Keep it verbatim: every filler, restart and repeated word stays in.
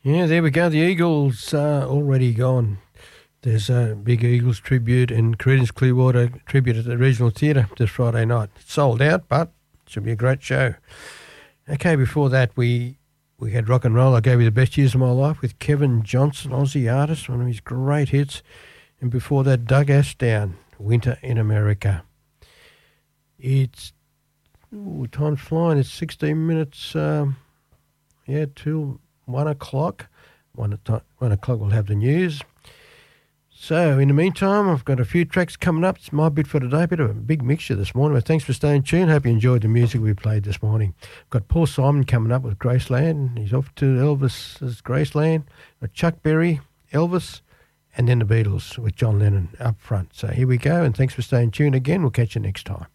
Yeah, there we go. The Eagles are already gone. There's a big Eagles tribute and Creedence Clearwater tribute at the Regional Theatre this Friday night. It's sold out, but it should be a great show. Okay, before that, we we had Rock and Roll. I gave you the best years of my life with Kevin Johnson, Aussie artist, one of his great hits. And before that, Doug Ashdown, Winter in America. It's, ooh, time's flying. It's sixteen minutes, um, yeah, till one o'clock. One, one o'clock we'll have the news. So, in the meantime, I've got a few tracks coming up. It's my bit for today. A bit of a big mixture this morning, but thanks for staying tuned. Hope you enjoyed the music we played this morning. I've got Paul Simon coming up with Graceland. He's off to Elvis's Graceland. Got Chuck Berry, Elvis, and then the Beatles with John Lennon up front. So here we go, and thanks for staying tuned again. We'll catch you next time.